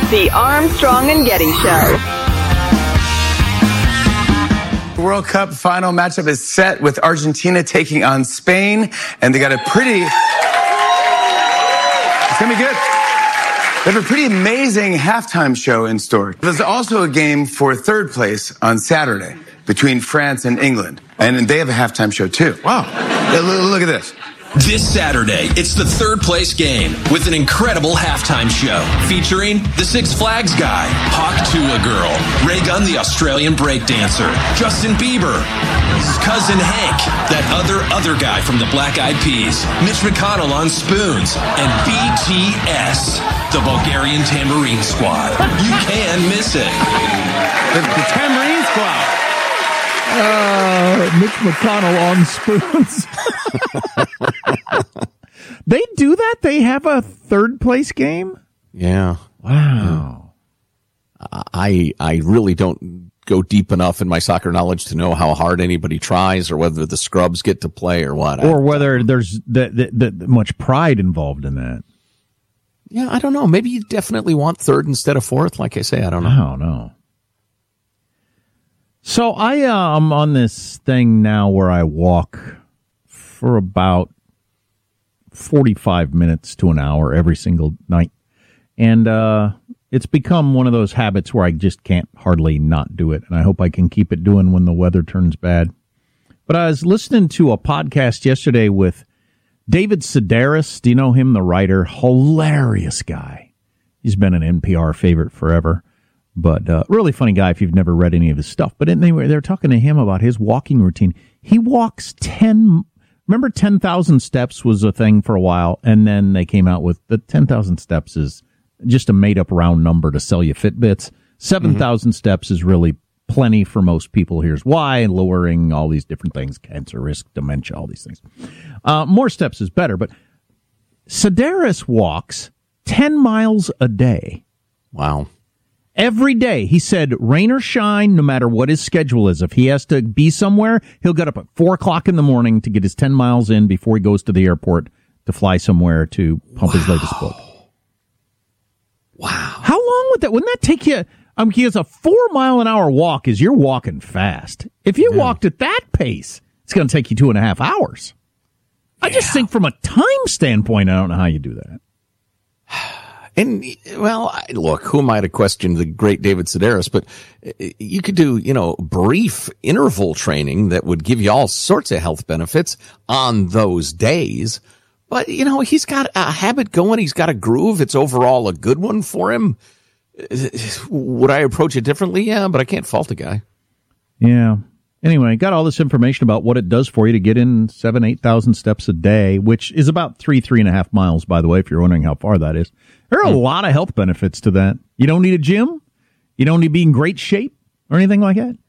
The Armstrong and Getty Show. The World Cup final matchup is set with Argentina taking on Spain, and they got a pretty... It's going to be good. They have a pretty amazing halftime show in store. There's also a game for third place on Saturday between France and England, and they have a halftime show too. Wow. Look at this. This Saturday, it's the third place game with an incredible halftime show featuring the Six Flags guy, Hawk Tuah Girl, Ray Gunn the Australian breakdancer, Justin Bieber, his cousin Hank, that other guy from the Black Eyed Peas, Mitch McConnell on spoons, and BTS, the Bulgarian Tambourine Squad. You can miss it. The Tambourine Squad. Mitch McConnell on spoons. They do that? They have a third place game? Yeah. Wow. I really don't go deep enough in my soccer knowledge to know how hard anybody tries or whether the scrubs get to play or what. Or whether there's much pride involved in that. Yeah, I don't know. Maybe you definitely want third instead of fourth. Like I say, I don't know. I don't know. So I'm on this thing now where I walk for about 45 minutes to an hour every single night. And it's become one of those habits where I just can't hardly not do it. And I hope I can keep it doing when the weather turns bad. But I was listening to a podcast yesterday with David Sedaris. Do you know him, the writer? Hilarious guy. He's been an NPR favorite forever. But really funny guy if you've never read any of his stuff. But they were talking to him about his walking routine. He walks 10,000 steps was a thing for a while, and then they came out with the 10,000 steps is just a made-up round number to sell you Fitbits. 7,000 steps is really plenty for most people. Here's why: lowering all these different things, cancer risk, dementia, all these things. More steps is better, but Sedaris walks 10 miles a day. Wow. Every day. He said, rain or shine, no matter what his schedule is. If he has to be somewhere, he'll get up at 4 o'clock in the morning to get his 10 miles in before he goes to the airport to fly somewhere to pump his latest book. Wow. How long would that? Wouldn't that take you? He has a 4 mile an hour walk as you're walking fast. If you walked at that pace, it's going to take you 2.5 hours. I just think from a time standpoint, I don't know how you do that. And, well, look, who am I to question the great David Sedaris? But you could do, brief interval training that would give you all sorts of health benefits on those days. But, he's got a habit going. He's got a groove. It's overall a good one for him. Would I approach it differently? Yeah, but I can't fault the guy. Yeah. Anyway, got all this information about what it does for you to get in 8,000 steps a day, which is about 3.5 miles, by the way, if you're wondering how far that is. There are a lot of health benefits to that. You don't need a gym. You don't need to be in great shape or anything like that.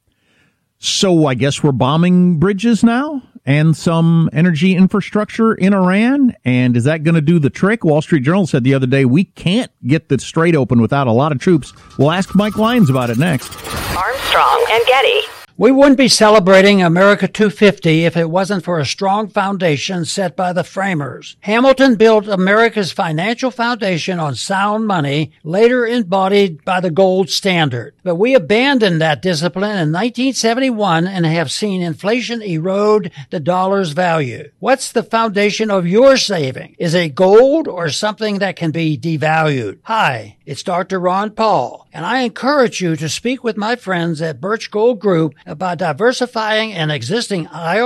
So I guess we're bombing bridges now and some energy infrastructure in Iran. And is that going to do the trick? Wall Street Journal said the other day, we can't get the Strait open without a lot of troops. We'll ask Mike Lyons about it next. Armstrong and Getty. We wouldn't be celebrating America 250 if it wasn't for a strong foundation set by the framers. Hamilton built America's financial foundation on sound money, later embodied by the gold standard. But we abandoned that discipline in 1971 and have seen inflation erode the dollar's value. What's the foundation of your saving? Is it gold or something that can be devalued? Hi, it's Dr. Ron Paul, and I encourage you to speak with my friends at Birch Gold Group about diversifying an existing IRA